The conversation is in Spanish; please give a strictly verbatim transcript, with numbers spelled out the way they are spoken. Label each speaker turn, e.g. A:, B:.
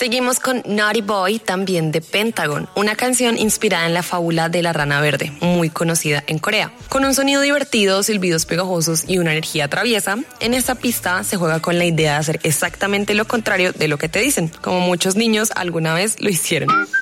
A: Seguimos con Naughty Boy, también de Pentagon, una canción inspirada en la fábula de la rana verde, muy conocida en Corea. Con un sonido divertido, silbidos pegajosos y una energía traviesa, en esta pista se juega con la idea de hacer exactamente lo contrario de lo que te dicen, como muchos niños alguna vez lo hicieron.